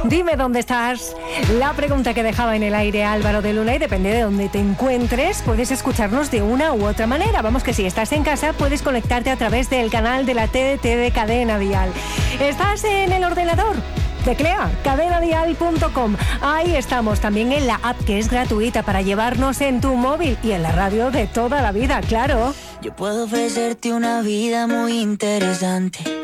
Dime dónde estás. La pregunta que dejaba en el aire Álvaro de Luna, y depende de dónde te encuentres, puedes escucharnos de una u otra manera. Vamos, que si estás en casa, puedes conectarte a través del canal de la TDT de Cadena Dial. ¿Estás en el ordenador? Teclea cadenadial.com. Ahí estamos, también en la app, que es gratuita para llevarnos en tu móvil, y en la radio de toda la vida, claro. Yo puedo ofrecerte una vida muy interesante,